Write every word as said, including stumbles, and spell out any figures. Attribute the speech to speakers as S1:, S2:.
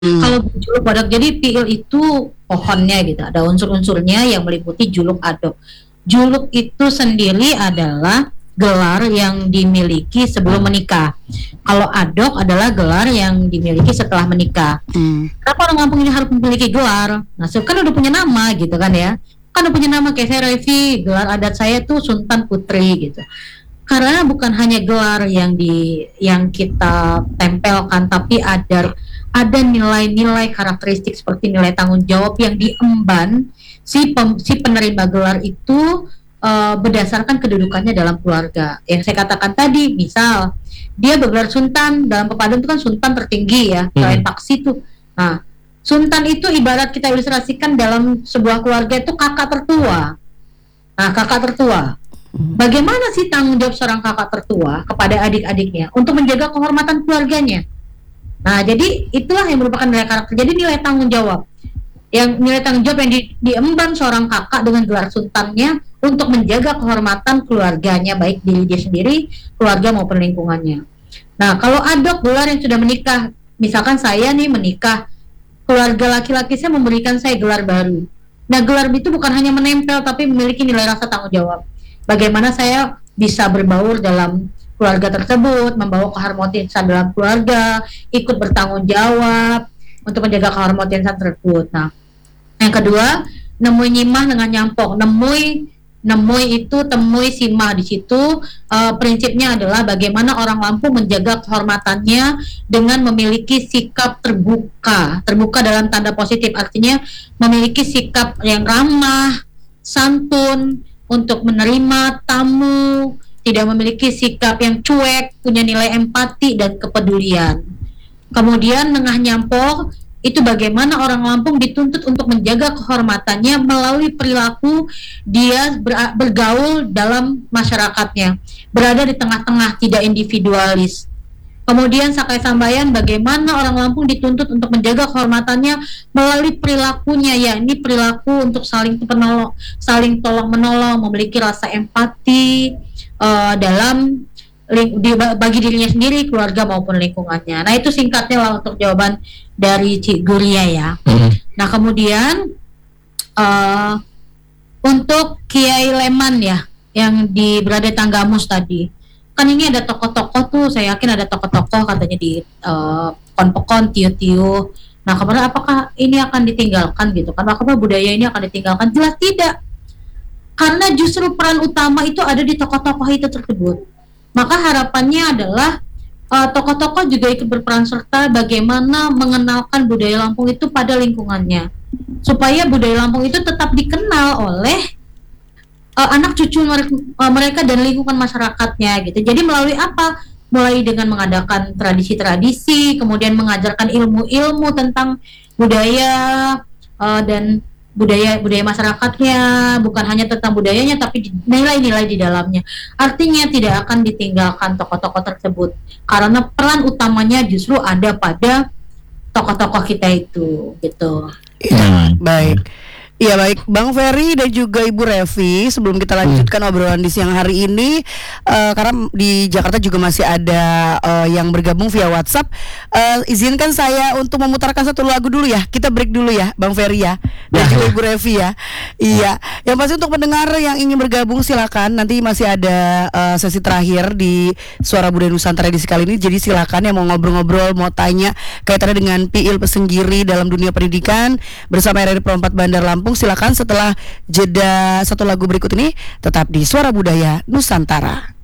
S1: Kalau
S2: Hmm.
S1: juluk badak, jadi piil itu pohonnya gitu, ada unsur-unsurnya yang meliputi juluk adok. Juluk itu sendiri adalah gelar yang dimiliki sebelum menikah. Kalau adok adalah gelar yang dimiliki setelah menikah.
S2: Hmm.
S1: Kenapa orang Lampung ini harus memiliki gelar? Nah, so, kan udah punya nama gitu kan ya. Kan udah punya nama, kayak saya Revi, gelar adat saya tuh Sultan Putri gitu. Karena bukan hanya gelar yang di yang kita tempelkan, tapi ada ada nilai-nilai karakteristik seperti nilai tanggung jawab yang diemban si pem, si penerima gelar itu uh, berdasarkan kedudukannya dalam keluarga. Yang saya katakan tadi, misal dia bergelar sultan, dalam pepadan itu kan sultan tertinggi ya, selain
S3: Hmm.
S1: taksi itu. Nah, sultan itu ibarat kita ilustrasikan dalam sebuah keluarga itu kakak tertua. Nah, kakak tertua. Bagaimana sih tanggung jawab seorang kakak tertua kepada adik-adiknya untuk menjaga kehormatan keluarganya? Nah, jadi itulah yang merupakan nilai karakter. Jadi nilai tanggung jawab, yang nilai tanggung jawab yang di, diemban seorang kakak dengan gelar sultannya untuk menjaga kehormatan keluarganya, baik diri dia sendiri, keluarga maupun lingkungannya. Nah, kalau adok, gelar yang sudah menikah, misalkan saya nih menikah, keluarga laki-laki saya memberikan saya gelar baru. Nah, gelar itu bukan hanya menempel, tapi memiliki nilai rasa tanggung jawab. Bagaimana saya bisa berbaur dalam keluarga tersebut, membawa keharmonisan dalam keluarga, ikut bertanggung jawab untuk menjaga keharmonisan tersebut. Nah, yang kedua, nemui nyimah dengan nyampok. Nemui nemui itu temui simah di situ. Uh, prinsipnya adalah bagaimana orang Lampung menjaga kehormatannya dengan memiliki sikap terbuka. Terbuka dalam tanda positif, artinya memiliki sikap yang ramah, santun untuk menerima tamu, tidak memiliki sikap yang cuek, punya nilai empati dan kepedulian. Kemudian nengah nyampok itu bagaimana orang Lampung dituntut untuk menjaga kehormatannya melalui perilaku dia ber- bergaul dalam masyarakatnya, berada di tengah-tengah, tidak individualis. Kemudian Sakai Sambayan, bagaimana orang Lampung dituntut untuk menjaga kehormatannya melalui perilakunya, yakni perilaku untuk saling penolong, saling tolong menolong, memiliki rasa empati uh, dalam ling- di, bagi dirinya sendiri, keluarga maupun lingkungannya. Nah, itu singkatnya lah untuk jawaban dari Cik Guria ya.
S3: Hmm.
S1: Nah, kemudian uh, untuk Kiai Leman ya, yang di berada Tanggamus tadi. Kan ini ada tokoh-tokoh tuh, saya yakin ada tokoh-tokoh katanya di uh, Pon-Pokon, Tiu-Tiu. Nah, kemarin apakah ini akan ditinggalkan gitu kan? Apakah budaya ini akan ditinggalkan? Jelas tidak. Karena justru peran utama itu ada di tokoh-tokoh itu tersebut. Maka harapannya adalah uh, tokoh-tokoh juga ikut berperan serta bagaimana mengenalkan budaya Lampung itu pada lingkungannya. Supaya budaya Lampung itu tetap dikenal oleh Uh, anak cucu mereka, uh, mereka dan lingkungan masyarakatnya gitu. Jadi melalui apa? Mulai dengan mengadakan tradisi-tradisi, kemudian mengajarkan ilmu-ilmu tentang budaya uh, dan budaya budaya masyarakatnya, bukan hanya tentang budayanya tapi nilai-nilai di dalamnya. Artinya tidak akan ditinggalkan tokoh-tokoh tersebut karena peran utamanya justru ada pada tokoh-tokoh kita itu gitu.
S2: Iya, baik. Iya baik, Bang Ferry dan juga Ibu Revi, sebelum kita lanjutkan hmm. obrolan di siang hari ini, uh, karena di Jakarta juga masih ada uh, yang bergabung via WhatsApp, uh, izinkan saya untuk memutarkan satu lagu dulu ya. Kita break dulu ya, Bang Ferry ya, dan juga Ibu Revi ya. Iya, yang pasti untuk pendengar yang ingin bergabung silakan. Nanti masih ada uh, sesi terakhir di Suara Budaya Nusantara edisi kali ini. Jadi silakan yang mau ngobrol-ngobrol, mau tanya kaitannya dengan Piil Pesenggiri dalam dunia pendidikan bersama R R I Pro empat Bandar Lampung. Silakan setelah jeda satu lagu berikut ini tetap di Suara Budaya Nusantara.